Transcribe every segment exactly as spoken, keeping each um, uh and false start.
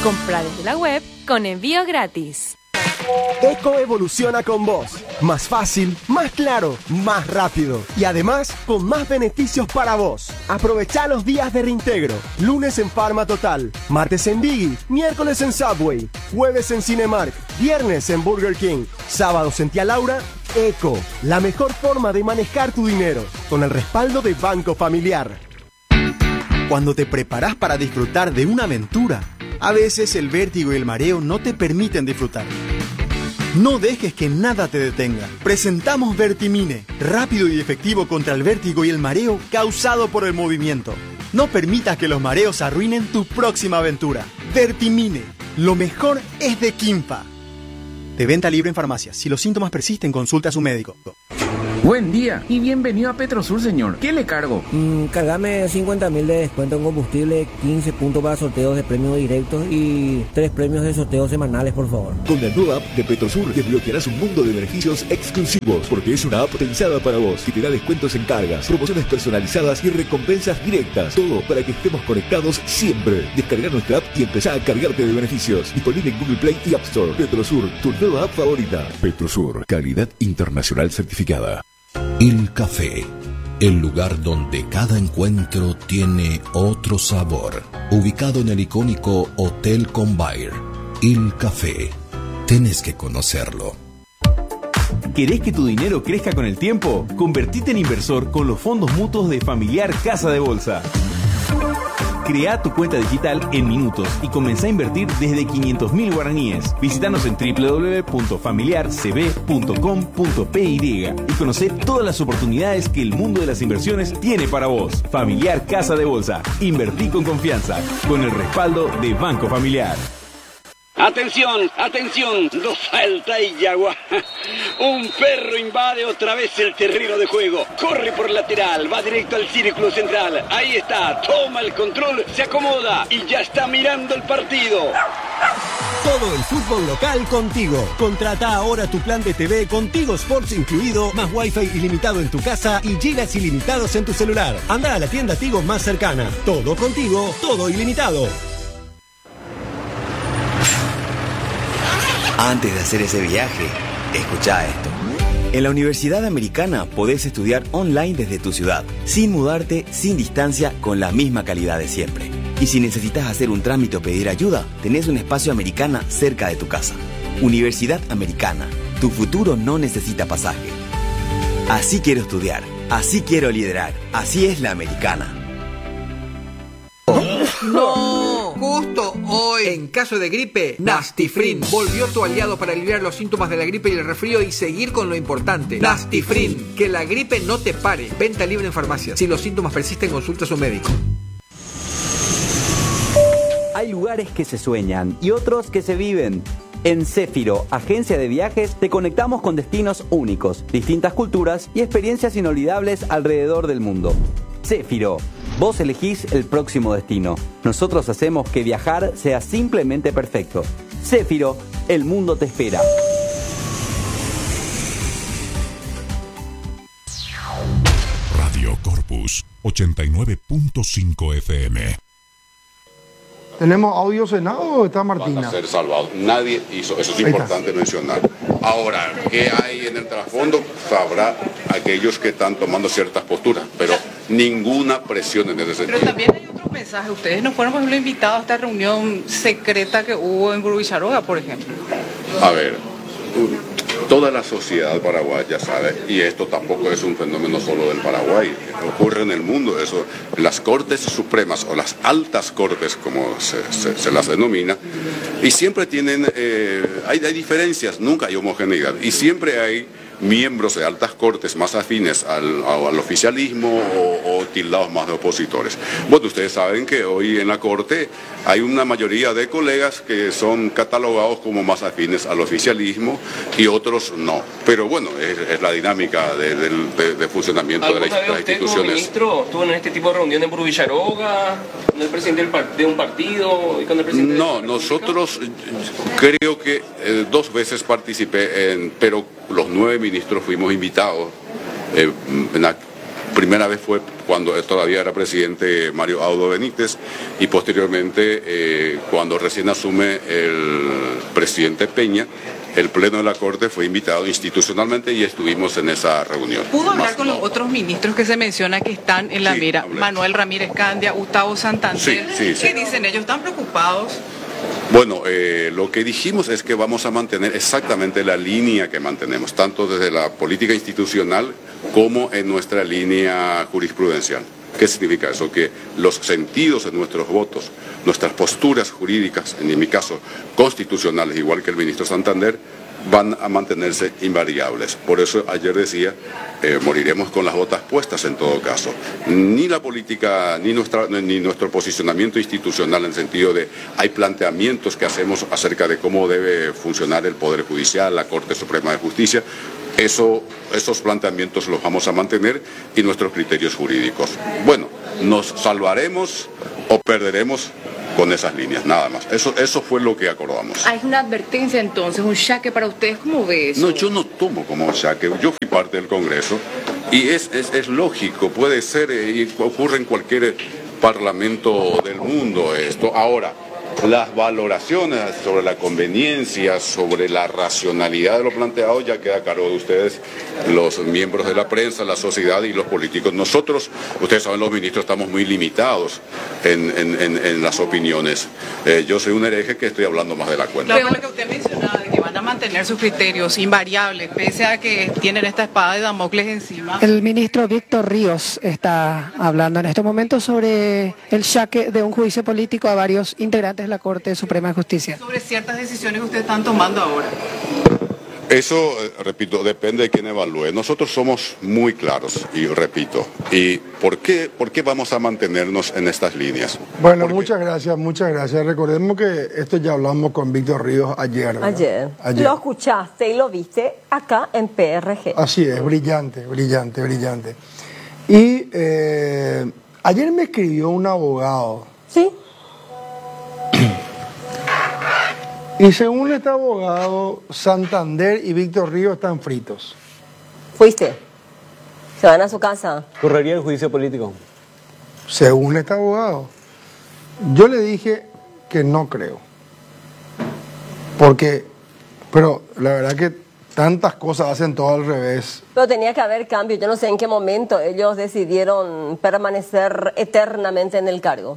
Compra desde la web con envío gratis. Eco evoluciona con vos. Más fácil, más claro, más rápido. Y además, con más beneficios para vos. Aprovechá los días de reintegro. Lunes en Pharma Total. Martes en Biggie. Miércoles en Subway. Jueves en Cinemark. Viernes en Burger King. Sábados en Tía Laura. Eco. La mejor forma de manejar tu dinero. Con el respaldo de Banco Familiar. Cuando te preparás para disfrutar de una aventura, a veces el vértigo y el mareo no te permiten disfrutar. No dejes que nada te detenga. Presentamos Vertimine, rápido y efectivo contra el vértigo y el mareo causado por el movimiento. No permitas que los mareos arruinen tu próxima aventura. Vertimine, lo mejor es de Quimpa. De venta libre en farmacias. Si los síntomas persisten, consulte a su médico. Buen día y bienvenido a Petrosur, señor. ¿Qué le cargo? Mm, cargame cincuenta mil de descuento en combustible, quince puntos para sorteos de premios directos y tres premios de sorteos semanales, por favor. Con la nueva app de Petrosur desbloquearás un mundo de beneficios exclusivos, porque es una app pensada para vos, que te da descuentos en cargas, promociones personalizadas y recompensas directas. Todo para que estemos conectados siempre. Descarga nuestra app y empezá a cargarte de beneficios. Disponible en Google Play y App Store. Petrosur, tu nueva app favorita. Petrosur, calidad internacional certificada. Il Café, el lugar donde cada encuentro tiene otro sabor. Ubicado en el icónico Hotel Convair. Il Café, tenés que conocerlo. ¿Querés que tu dinero crezca con el tiempo? Convertite en inversor con los fondos mutuos de Familiar Casa de Bolsa. Crea tu cuenta digital en minutos y comenzá a invertir desde quinientos mil guaraníes. Visítanos en doble u doble u doble u punto familiar c b punto com punto p y y conocé todas las oportunidades que el mundo de las inversiones tiene para vos. Familiar Casa de Bolsa. Invertí con confianza, con el respaldo de Banco Familiar. Atención, atención, dos salta y yagua. Un perro invade otra vez el terreno de juego. Corre por lateral, va directo al círculo central. Ahí está, toma el control, se acomoda y ya está mirando el partido. Todo el fútbol local contigo. Contrata ahora tu plan de T V Contigo Sports incluido, más wifi ilimitado en tu casa y gigas ilimitados en tu celular. Anda a la tienda Tigo más cercana. Todo contigo, todo ilimitado. Antes de hacer ese viaje, escuchá esto. En la Universidad Americana podés estudiar online desde tu ciudad, sin mudarte, sin distancia, con la misma calidad de siempre. Y si necesitas hacer un trámite o pedir ayuda, tenés un espacio Americana cerca de tu casa. Universidad Americana, tu futuro no necesita pasaje. Así quiero estudiar, así quiero liderar, así es la Americana. ¡No! Justo hoy, en caso de gripe, Nastifrin volvió tu aliado para aliviar los síntomas de la gripe y el resfrío y seguir con lo importante. Nastifrin, que la gripe no te pare. Venta libre en farmacias. Si los síntomas persisten, consulta a su médico. Hay lugares que se sueñan y otros que se viven. En Céfiro, agencia de viajes, te conectamos con destinos únicos, distintas culturas y experiencias inolvidables alrededor del mundo. Céfiro, vos elegís el próximo destino. Nosotros hacemos que viajar sea simplemente perfecto. Céfiro, el mundo te espera. Radio Corpus, ochenta y nueve punto cinco F M. ¿Tenemos audio Senado o está Martina? Van a ser salvados. Nadie hizo. Eso es Ahí importante está. mencionar. Ahora, ¿qué hay en el trasfondo? Sabrá aquellos que están tomando ciertas posturas, pero ninguna presión en ese sentido. Pero también hay otros mensajes. Ustedes no fueron, por ejemplo, invitados a esta reunión secreta que hubo en Burbucharoga, por ejemplo. A ver, toda la sociedad paraguaya sabe, y esto tampoco es un fenómeno solo del Paraguay, ocurre en el mundo, eso, las Cortes Supremas o las altas cortes, como se, se, se las denomina, y siempre tienen, eh, hay, hay diferencias, nunca hay homogeneidad, y siempre hay miembros de altas cortes más afines al, al oficialismo o, o tildados más de opositores. Bueno, ustedes saben que hoy en la Corte hay una mayoría de colegas que son catalogados como más afines al oficialismo y otros no. Pero bueno, es, es la dinámica de, de, de, de funcionamiento de la, las usted instituciones. Como ministro estuvo en este tipo de reuniones en Burbucharoga, con el presidente del part- de un partido y con el presidente No, de nosotros creo que eh, dos veces participé, en, pero los nueve ministros fuimos invitados eh, en, Primera vez fue cuando todavía era presidente Mario Audo Benítez y posteriormente eh, cuando recién asume el presidente Peña, el Pleno de la Corte fue invitado institucionalmente y estuvimos en esa reunión. ¿Pudo hablar Más con no. los otros ministros que se menciona que están en la Sí, mira? hablé. Manuel Ramírez Candia, Gustavo Santander. Sí, sí, sí. ¿Qué dicen ellos? ¿Están preocupados? Bueno, eh, lo que dijimos es que vamos a mantener exactamente la línea que mantenemos, tanto desde la política institucional como en nuestra línea jurisprudencial. ¿Qué significa eso? Que los sentidos de nuestros votos, nuestras posturas jurídicas, en mi caso constitucionales, igual que el ministro Santander, van a mantenerse invariables. Por eso ayer decía, eh, moriremos con las botas puestas en todo caso. Ni la política, ni, nuestra, ni nuestro posicionamiento institucional en el sentido de hay planteamientos que hacemos acerca de cómo debe funcionar el Poder Judicial, la Corte Suprema de Justicia. Eso, esos planteamientos los vamos a mantener y nuestros criterios jurídicos. Bueno, nos salvaremos o perderemos con esas líneas, nada más. Eso, eso fue lo que acordamos. Hay una advertencia entonces, un jaque para ustedes, ¿cómo ves? No, yo no tomo como jaque. Yo fui parte del Congreso y es, es, es lógico, puede ser, eh, y ocurre en cualquier parlamento del mundo esto. Ahora, las valoraciones sobre la conveniencia, sobre la racionalidad de lo planteado, ya queda a cargo de ustedes, los miembros de la prensa, la sociedad y los políticos. Nosotros, ustedes saben, los ministros estamos muy limitados en, en, en, en las opiniones. Eh, yo soy un hereje que estoy hablando más de la cuenta. Lo que usted mencionaba, de que van a mantener sus criterios invariables, pese a que tienen esta espada de Damocles encima. El ministro Víctor Ríos está hablando en estos momentos sobre el jaque de un juicio político a varios integrantes de la Corte Suprema de Justicia. Sobre ciertas decisiones que ustedes están tomando ahora. Eso, eh, repito, depende de quién evalúe. Nosotros somos muy claros, y repito. ¿Y por qué, por qué vamos a mantenernos en estas líneas? Bueno, muchas gracias, muchas gracias. Recordemos que esto ya hablamos con Víctor Ríos ayer. ¿verdad? Ayer. Ayer. Lo escuchaste y lo viste acá en P R G. Así es, brillante, brillante, brillante. Y eh, ayer me escribió un abogado. Sí. Y según este abogado, Santander y Víctor Ríos están fritos. ¿Fuiste? ¿Se van a su casa? ¿Correría el juicio político? Según este abogado. Yo le dije que no creo. Porque, pero la verdad que tantas cosas hacen todo al revés. Pero tenía que haber cambio. Yo no sé en qué momento ellos decidieron permanecer eternamente en el cargo.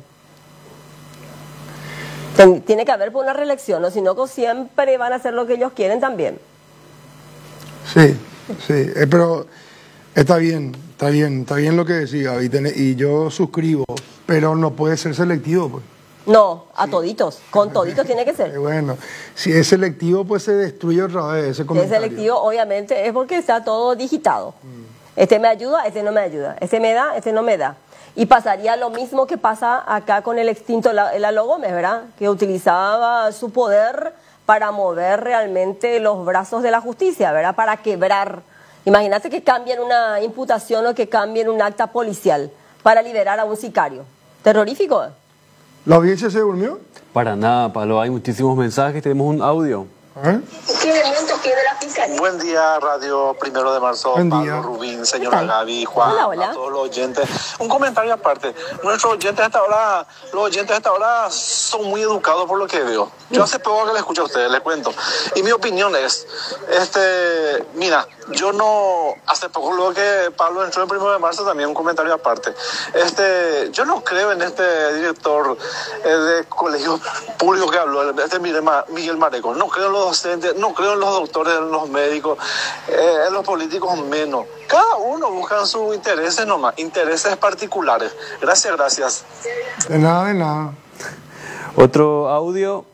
Tiene que haber por una reelección, ¿no? Si no, siempre van a hacer lo que ellos quieren también. Sí, sí, eh, pero está bien, está bien, está bien lo que decía, y, y yo suscribo, pero no puede ser selectivo, pues. No, a toditos, con toditos tiene que ser. Eh, bueno, si es selectivo, pues se destruye otra vez ese comentario. Si es selectivo, obviamente, es porque está todo digitado. Mm. Este me ayuda, este no me ayuda. Este me da, este no me da. Y pasaría lo mismo que pasa acá con el extinto Lalo Gómez, ¿verdad? Que utilizaba su poder para mover realmente los brazos de la justicia, ¿verdad? Para quebrar. Imagínate que cambien una imputación o que cambien un acta policial para liberar a un sicario. Terrorífico. ¿La audiencia se durmió? Para nada, Pablo. Hay muchísimos mensajes. Tenemos un audio. ¿Eh? ¿Qué elementos tiene la fiscalía? Buen día, Radio Primero de Marzo, Buen Pablo, día. Rubín, señora Gaby, Juan, Hola, hola. a todos los oyentes. Un comentario aparte. Nuestros oyentes hasta ahora, los oyentes hasta ahora son muy educados por lo que veo. Yo hace poco que le escucho a ustedes, les cuento. Y mi opinión es, este, mira, yo no, hace poco luego que Pablo entró en Primero de Marzo, también un comentario aparte. Este, yo no creo en este director eh, de colegio público que habló, este Miguel Mareco. No creo en los docentes, no creo en los doctores, en los médicos, eh, en los políticos menos. Cada uno busca sus intereses nomás, intereses particulares. Gracias, gracias. De nada, de nada. Otro audio.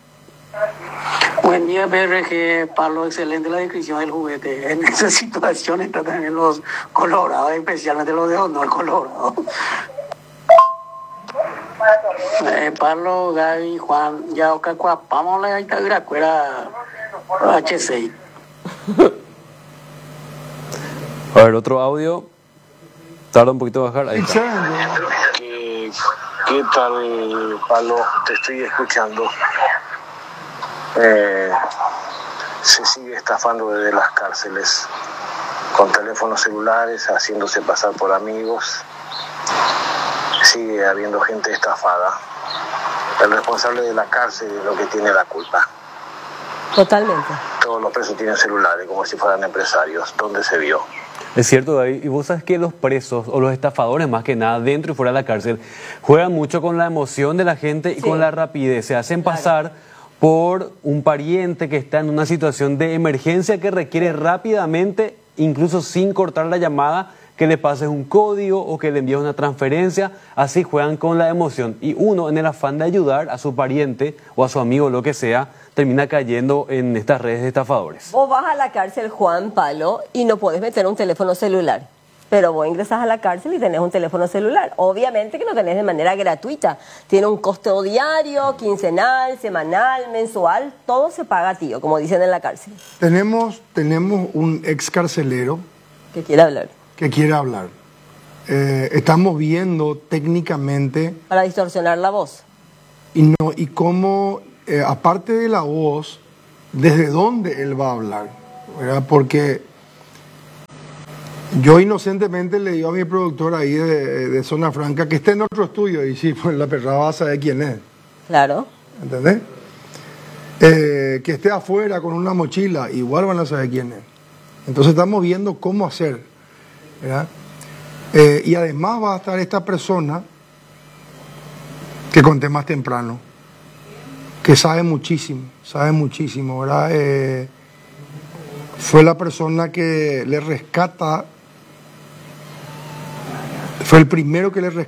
Buen día, P R G. Pablo, excelente la descripción del juguete. En esa situación están también los colorados, especialmente los de honor colorado. Eh, Pablo, Gaby, Juan, ya vamos a la Itagracuera H seis. A ver, otro audio. Tarda un poquito en bajar. Ahí está. ¿Qué, qué tal, Pablo? Te estoy escuchando. Eh, se sigue estafando desde las cárceles. con teléfonos celulares, haciéndose pasar por amigos. Sigue habiendo gente estafada. El responsable de la cárcel es lo que tiene la culpa. Totalmente. Todos los presos tienen celulares como si fueran empresarios. ¿Dónde se vio? Es cierto, David. Y vos sabes que los presos o los estafadores, más que nada, dentro y fuera de la cárcel, juegan mucho con la emoción de la gente y sí. con la rapidez. Se hacen claro. pasar por un pariente que está en una situación de emergencia que requiere rápidamente, incluso sin cortar la llamada, que le pases un código o que le envíes una transferencia. Así juegan con la emoción. Y uno, en el afán de ayudar a su pariente o a su amigo, lo que sea, termina cayendo en estas redes de estafadores. Vos vas a la cárcel, Juan Palo, y no podés meter un teléfono celular. Pero vos ingresás a la cárcel y tenés un teléfono celular. Obviamente que lo tenés de manera gratuita. Tiene un costo diario, quincenal, semanal, mensual. Todo se paga, tío, como dicen en la cárcel. Tenemos, tenemos un ex carcelero que quiere hablar. Que quiere hablar. Eh, estamos viendo técnicamente... Para distorsionar la voz. Y, no, y cómo, eh, aparte de la voz, desde dónde él va a hablar. ¿Verdad? Porque yo inocentemente le digo a mi productor ahí de, de Zona Franca que esté en otro estudio. Y sí, pues la perra va a saber quién es. Claro. ¿Entendés? Eh, que esté afuera con una mochila, igual van a saber quién es. Entonces estamos viendo cómo hacer. ¿Verdad? Eh, y además va a estar esta persona que conté más temprano, que sabe muchísimo, sabe muchísimo, ¿verdad? Eh, fue la persona que le rescata, fue el primero que le rescata